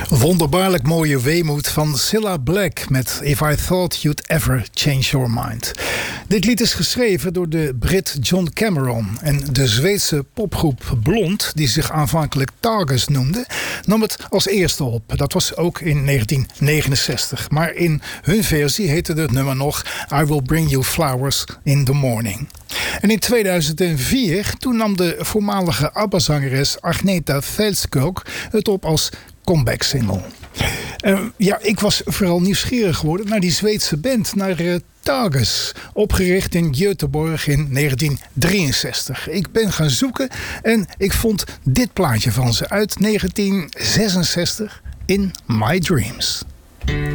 Wonderbaarlijk mooie weemoed van Cilla Black met If I Thought You'd Ever Change Your Mind. Dit lied is geschreven door de Brit John Cameron. En de Zweedse popgroep Blond, die zich aanvankelijk Targus noemde, nam het als eerste op. Dat was ook in 1969. Maar in hun versie heette het nummer nog I Will Bring You Flowers in the Morning. En in 2004, toen nam de voormalige ABBA-zangeres Agneta Fältskog het op als comeback-single. Ik was vooral nieuwsgierig geworden naar die Zweedse band, naar Targus, opgericht in Göteborg in 1963. Ik ben gaan zoeken en ik vond dit plaatje van ze uit 1966, In My Dreams.